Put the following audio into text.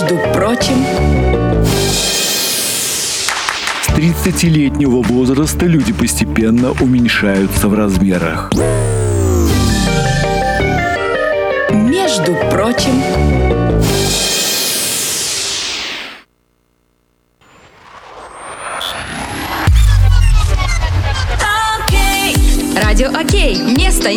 Между прочим. С 30-летнего возраста люди постепенно уменьшаются в размерах. Между прочим. Радио Окей. Место